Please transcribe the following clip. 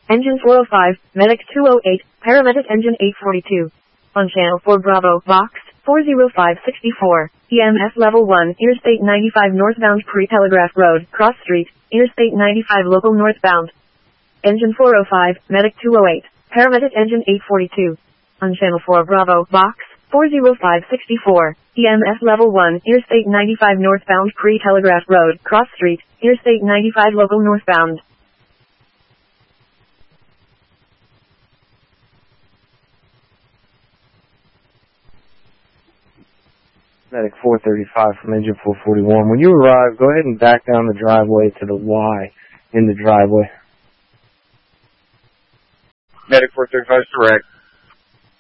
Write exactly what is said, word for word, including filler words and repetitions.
Engine four oh five, Medic two oh eight, Paramedic Engine eight forty-two. On Channel four Bravo, Box four oh five six four, E M S Level one, Interstate ninety-five northbound Pre-Telegraph Road, Cross Street, Interstate ninety-five local northbound. Engine four oh five, Medic two oh eight, Paramedic Engine eight forty-two. On Channel four Bravo, Box four oh five six four, E M S Level one, Interstate ninety-five northbound Pre-Telegraph Road, Cross Street, Interstate ninety-five local northbound. Medic four thirty-five from Engine four forty-one. When you arrive, go ahead and back down the driveway to the Y in the driveway. Medic four thirty-five is direct.